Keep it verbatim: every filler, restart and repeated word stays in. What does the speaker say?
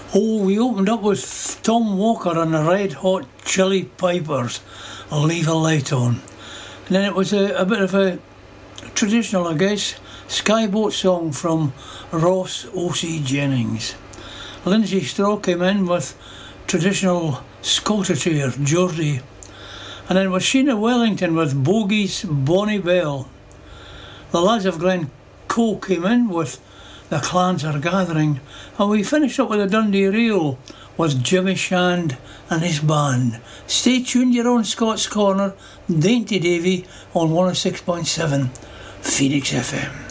Oh, we opened up with Tom Walker and the Red Hot Chili Pipers, Leave a Light On. And then it was a, a bit of a traditional, I guess, Skyboat song from Ross O C Jennings. Lindsay Straw came in with traditional Scottish air, Geordie. And then it was Sheena Wellington with Bogey's Bonnie Bell. The lads of Glencoe came in with The Clans Are Gathering. And we finished up with a Dundee Reel with Jimmy Shand and his band. Stay tuned, you're on Scott's Corner, Dainty Davy on one oh six point seven Phoenix F M.